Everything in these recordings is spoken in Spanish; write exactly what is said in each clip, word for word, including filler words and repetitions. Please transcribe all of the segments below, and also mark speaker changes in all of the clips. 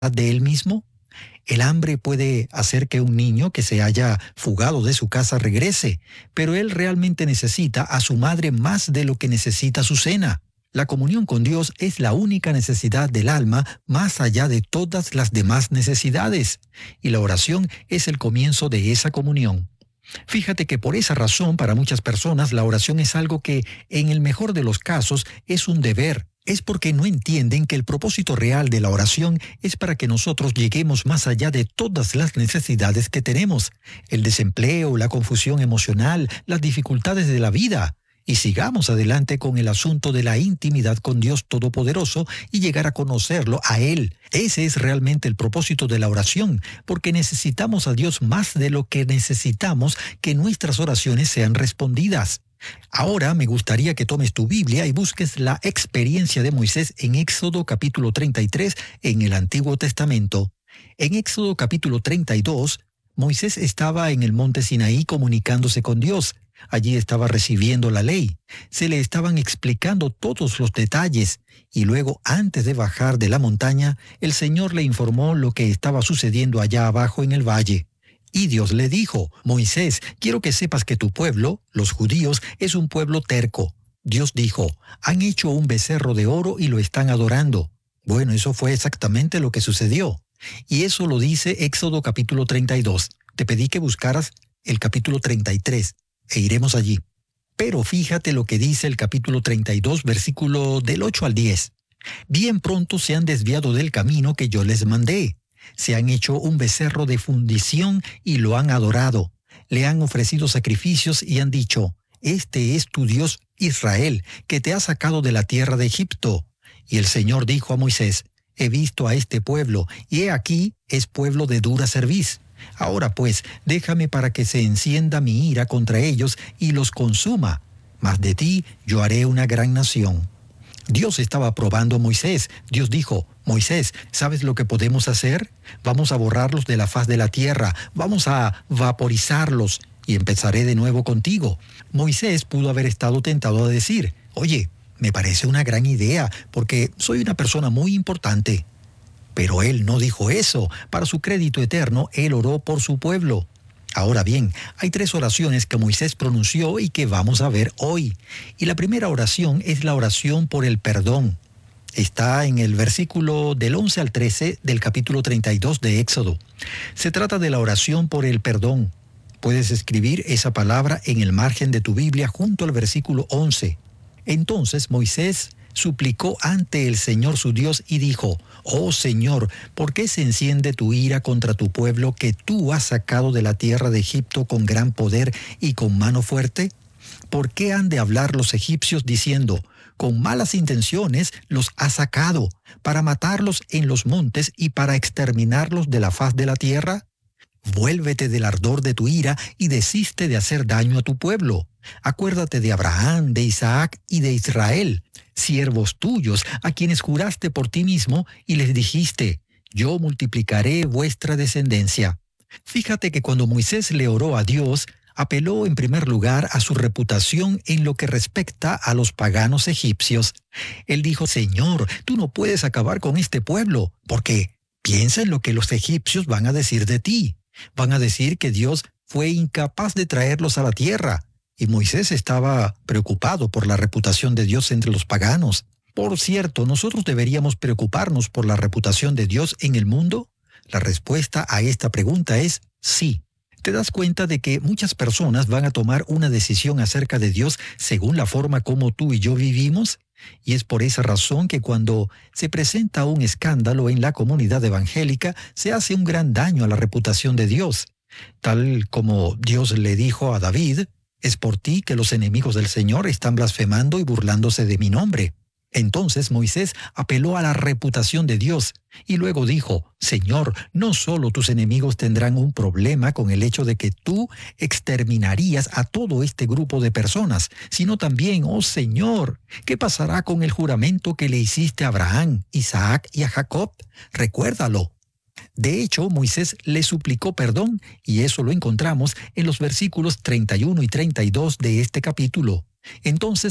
Speaker 1: de él mismo? El hambre puede hacer que un niño que se haya fugado de su casa regrese, pero él realmente necesita a su madre más de lo que necesita su cena. La comunión con Dios es la única necesidad del alma más allá de todas las demás necesidades, y la oración es el comienzo de esa comunión. Fíjate que por esa razón para muchas personas la oración es algo que, en el mejor de los casos, es un deber. Es porque no entienden que el propósito real de la oración es para que nosotros lleguemos más allá de todas las necesidades que tenemos, el desempleo, la confusión emocional, las dificultades de la vida, y sigamos adelante con el asunto de la intimidad con Dios Todopoderoso y llegar a conocerlo a Él. Ese es realmente el propósito de la oración, porque necesitamos a Dios más de lo que necesitamos que nuestras oraciones sean respondidas. Ahora me gustaría que tomes tu Biblia y busques la experiencia de Moisés en Éxodo capítulo treinta y tres en el Antiguo Testamento. En Éxodo capítulo treinta y dos, Moisés estaba en el monte Sinaí comunicándose con Dios. Allí estaba recibiendo la ley. Se le estaban explicando todos los detalles y luego, antes de bajar de la montaña, el Señor le informó lo que estaba sucediendo allá abajo en el valle. Y Dios le dijo: Moisés, quiero que sepas que tu pueblo, los judíos, es un pueblo terco. Dios dijo: han hecho un becerro de oro y lo están adorando. Bueno, eso fue exactamente lo que sucedió. Y eso lo dice Éxodo capítulo treinta y dos. Te pedí que buscaras el capítulo treinta y tres e iremos allí. Pero fíjate lo que dice el capítulo treinta y dos, versículo del ocho al diez. Bien pronto se han desviado del camino que yo les mandé. Se han hecho un becerro de fundición y lo han adorado. Le han ofrecido sacrificios y han dicho: este es tu Dios Israel, que te ha sacado de la tierra de Egipto. Y el Señor dijo a Moisés: he visto a este pueblo, y he aquí es pueblo de dura cerviz. Ahora pues, déjame para que se encienda mi ira contra ellos y los consuma. Mas de ti yo haré una gran nación. Dios estaba probando a Moisés. Dios dijo: Moisés, ¿sabes lo que podemos hacer? Vamos a borrarlos de la faz de la tierra, vamos a vaporizarlos y empezaré de nuevo contigo. Moisés pudo haber estado tentado a decir: oye, me parece una gran idea porque soy una persona muy importante. Pero él no dijo eso. Para su crédito eterno, él oró por su pueblo. Ahora bien, hay tres oraciones que Moisés pronunció y que vamos a ver hoy. Y la primera oración es la oración por el perdón. Está en el versículo del once al trece del capítulo treinta y dos de Éxodo. Se trata de la oración por el perdón. Puedes escribir esa palabra en el margen de tu Biblia junto al versículo once. Entonces Moisés suplicó ante el Señor su Dios y dijo: oh Señor, ¿por qué se enciende tu ira contra tu pueblo que tú has sacado de la tierra de Egipto con gran poder y con mano fuerte? ¿Por qué han de hablar los egipcios diciendo: con malas intenciones los ha sacado, para matarlos en los montes y para exterminarlos de la faz de la tierra? Vuélvete del ardor de tu ira y desiste de hacer daño a tu pueblo. Acuérdate de Abraham, de Isaac y de Israel, siervos tuyos, a quienes juraste por ti mismo y les dijiste: yo multiplicaré vuestra descendencia. Fíjate que cuando Moisés le oró a Dios, apeló en primer lugar a su reputación en lo que respecta a los paganos egipcios. Él dijo: Señor, tú no puedes acabar con este pueblo, porque piensa en lo que los egipcios van a decir de ti. Van a decir que Dios fue incapaz de traerlos a la tierra. Y Moisés estaba preocupado por la reputación de Dios entre los paganos. Por cierto, ¿nosotros deberíamos preocuparnos por la reputación de Dios en el mundo? La respuesta a esta pregunta es sí. ¿Te das cuenta de que muchas personas van a tomar una decisión acerca de Dios según la forma como tú y yo vivimos? Y es por esa razón que cuando se presenta un escándalo en la comunidad evangélica, se hace un gran daño a la reputación de Dios. Tal como Dios le dijo a David: es por ti que los enemigos del Señor están blasfemando y burlándose de mi nombre. Entonces Moisés apeló a la reputación de Dios y luego dijo: Señor, no solo tus enemigos tendrán un problema con el hecho de que tú exterminarías a todo este grupo de personas, sino también, oh Señor, ¿qué pasará con el juramento que le hiciste a Abraham, Isaac y a Jacob? Recuérdalo. De hecho, Moisés le suplicó perdón y eso lo encontramos en los versículos treinta y uno y treinta y dos de este capítulo. Entonces,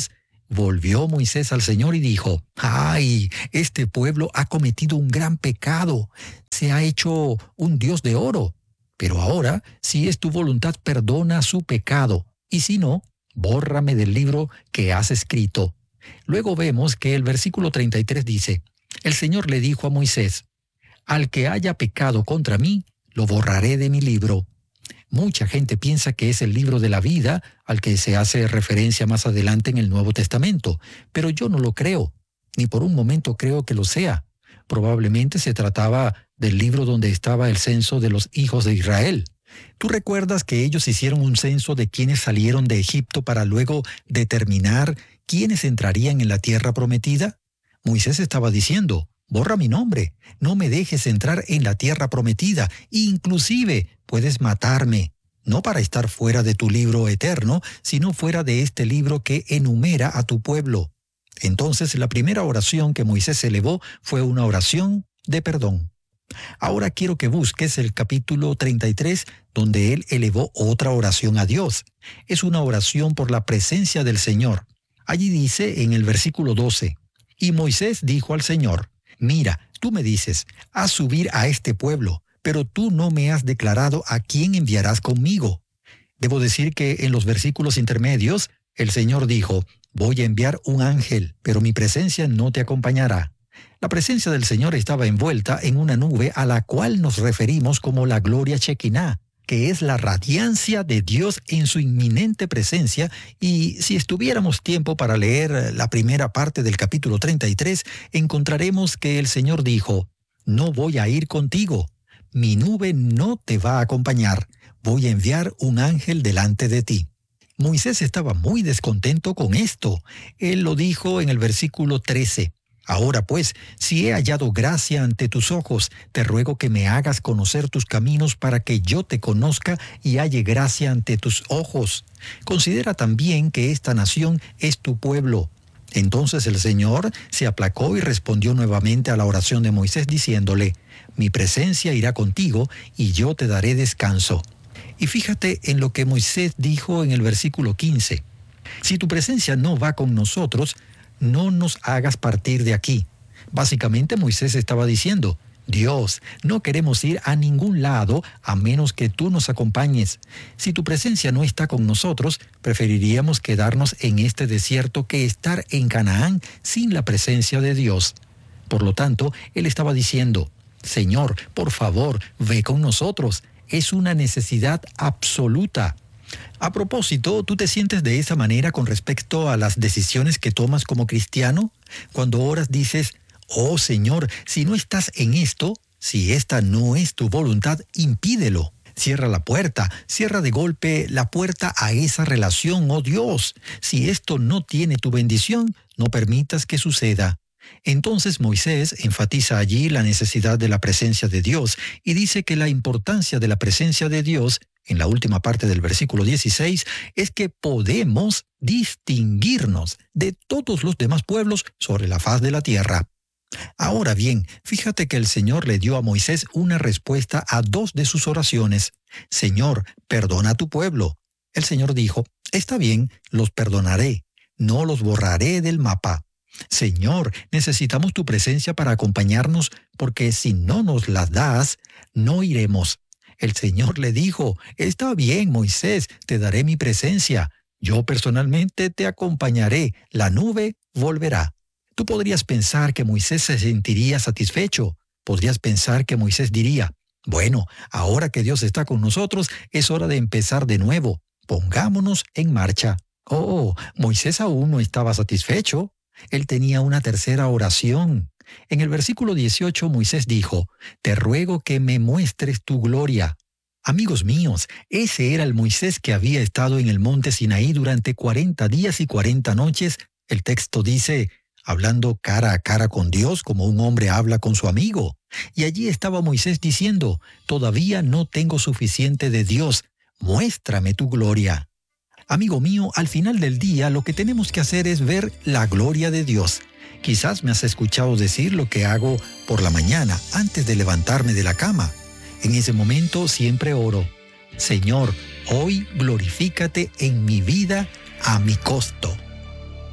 Speaker 1: Volvió Moisés al Señor y dijo, ¡ay! Este pueblo ha cometido un gran pecado. Se ha hecho un Dios de oro. Pero ahora, si es tu voluntad, perdona su pecado. Y si no, bórrame del libro que has escrito. Luego vemos que el versículo treinta y tres dice, el Señor le dijo a Moisés, al que haya pecado contra mí, lo borraré de mi libro. Mucha gente piensa que es el libro de la vida al que se hace referencia más adelante en el Nuevo Testamento, pero yo no lo creo, ni por un momento creo que lo sea. Probablemente se trataba del libro donde estaba el censo de los hijos de Israel. ¿Tú recuerdas que ellos hicieron un censo de quienes salieron de Egipto para luego determinar quiénes entrarían en la tierra prometida? Moisés estaba diciendo, borra mi nombre, no me dejes entrar en la tierra prometida, inclusive puedes matarme, no para estar fuera de tu libro eterno, sino fuera de este libro que enumera a tu pueblo. Entonces la primera oración que Moisés elevó fue una oración de perdón. Ahora quiero que busques el capítulo treinta y tres, donde él elevó otra oración a Dios. Es una oración por la presencia del Señor. Allí dice en el versículo doce, y Moisés dijo al Señor, mira, tú me dices, haz subir a este pueblo, pero tú no me has declarado a quién enviarás conmigo. Debo decir que en los versículos intermedios, el Señor dijo, voy a enviar un ángel, pero mi presencia no te acompañará. La presencia del Señor estaba envuelta en una nube a la cual nos referimos como la gloria Shekinah, que es la radiancia de Dios en su inminente presencia, y si estuviéramos tiempo para leer la primera parte del capítulo treinta y tres, encontraremos que el Señor dijo, no voy a ir contigo, mi nube no te va a acompañar, voy a enviar un ángel delante de ti. Moisés estaba muy descontento con esto. Él lo dijo en el versículo trece. Ahora pues, si he hallado gracia ante tus ojos, te ruego que me hagas conocer tus caminos para que yo te conozca y halle gracia ante tus ojos. Considera también que esta nación es tu pueblo. Entonces el Señor se aplacó y respondió nuevamente a la oración de Moisés diciéndole, mi presencia irá contigo y yo te daré descanso. Y fíjate en lo que Moisés dijo en el versículo quince. Si tu presencia no va con nosotros, no nos hagas partir de aquí. Básicamente Moisés estaba diciendo, Dios, no queremos ir a ningún lado a menos que tú nos acompañes. Si tu presencia no está con nosotros, preferiríamos quedarnos en este desierto que estar en Canaán sin la presencia de Dios. Por lo tanto, él estaba diciendo, Señor, por favor, ve con nosotros. Es una necesidad absoluta. A propósito, ¿tú te sientes de esa manera con respecto a las decisiones que tomas como cristiano? Cuando oras dices, oh Señor, si no estás en esto, si esta no es tu voluntad, impídelo. Cierra la puerta, cierra de golpe la puerta a esa relación, oh Dios. Si esto no tiene tu bendición, no permitas que suceda. Entonces Moisés enfatiza allí la necesidad de la presencia de Dios y dice que la importancia de la presencia de Dios, en la última parte del versículo dieciséis, es que podemos distinguirnos de todos los demás pueblos sobre la faz de la tierra. Ahora bien, fíjate que el Señor le dio a Moisés una respuesta a dos de sus oraciones. Señor, perdona a tu pueblo. El Señor dijo, está bien, los perdonaré, no los borraré del mapa. Señor, necesitamos tu presencia para acompañarnos, porque si no nos la das, no iremos. El Señor le dijo, está bien, Moisés, te daré mi presencia. Yo personalmente te acompañaré, la nube volverá. Tú podrías pensar que Moisés se sentiría satisfecho. Podrías pensar que Moisés diría, bueno, ahora que Dios está con nosotros, es hora de empezar de nuevo. Pongámonos en marcha. Oh, Moisés aún no estaba satisfecho. Él tenía una tercera oración. En el versículo dieciocho, Moisés dijo, te ruego que me muestres tu gloria. Amigos míos, ese era el Moisés que había estado en el monte Sinaí durante cuarenta días y cuarenta noches. El texto dice, hablando cara a cara con Dios como un hombre habla con su amigo. Y allí estaba Moisés diciendo, todavía no tengo suficiente de Dios, muéstrame tu gloria. Amigo mío, al final del día lo que tenemos que hacer es ver la gloria de Dios. Quizás me has escuchado decir lo que hago por la mañana antes de levantarme de la cama. En ese momento siempre oro, Señor, hoy glorifícate en mi vida a mi costo.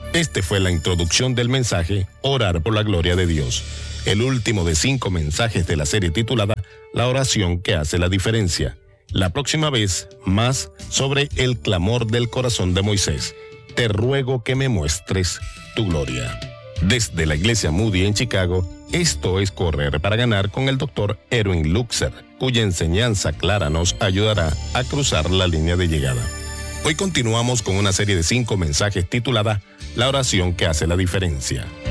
Speaker 2: Este fue la introducción del mensaje Orar por la Gloria de Dios, el último de cinco mensajes de la serie titulada La oración que hace la diferencia. La próxima vez, más sobre el clamor del corazón de Moisés. Te ruego que me muestres tu gloria. Desde la Iglesia Moody en Chicago, esto es Correr para Ganar con el doctor Erwin Luxer, cuya enseñanza clara nos ayudará a cruzar la línea de llegada. Hoy continuamos con una serie de cinco mensajes titulada La oración que hace la diferencia.